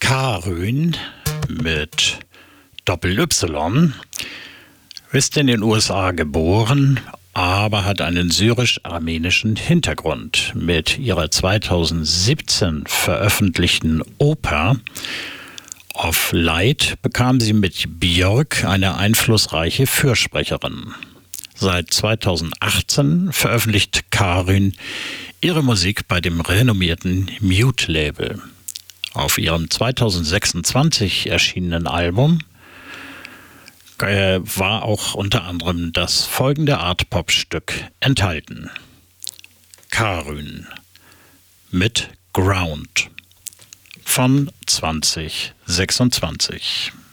Karyn mit Doppel-Y ist in den USA geboren, aber hat einen syrisch-armenischen Hintergrund. Mit ihrer 2017 veröffentlichten Oper Of Light bekam sie mit Björk eine einflussreiche Fürsprecherin. Seit 2018 veröffentlicht Karyn ihre Musik bei dem renommierten Mute-Label. Auf ihrem 2026 erschienenen Album war auch unter anderem das folgende Art-Pop-Stück enthalten. Karyn mit Ground von 2026.